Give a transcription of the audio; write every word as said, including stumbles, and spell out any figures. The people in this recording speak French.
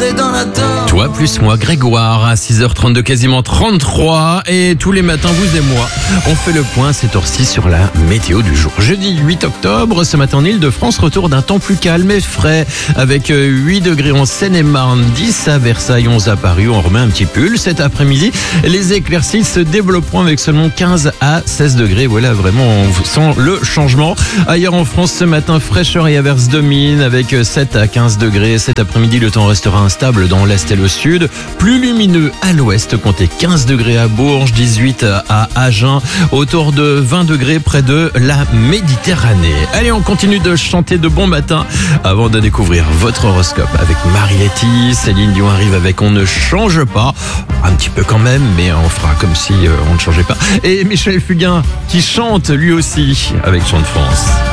garder dans la tête. Toi plus moi, Grégoire, à six heures trente-deux, quasiment trente-trois. Et tous les matins, vous et moi, on fait le point à cette heure-ci sur la météo du jour. Jeudi huit octobre, ce matin en Ile-de-France, retour d'un temps plus calme et frais, avec huit degrés en Seine-et-Marne, dix à Versailles, onze à Paris. On remet un petit pull. Cet après-midi, les éclaircies se développeront avec seulement quinze à seize degrés. Voilà, vraiment, on sent le changement. Ailleurs en France, ce matin, fraîcheur et averses dominent avec sept à quinze degrés. Cet après-midi, le temps restera instable dans l'est et le sud. Plus lumineux à l'ouest, comptez quinze degrés à Bourges, dix-huit à Agen, autour de vingt degrés près de la Méditerranée. Allez, on continue de chanter de bon matin avant de découvrir votre horoscope avec Marie-Letty. Céline Dion arrive avec On ne change pas. Un petit peu quand même, mais on fera comme si on ne changeait pas. Et Michel Fugain qui chante lui aussi avec Chant de France.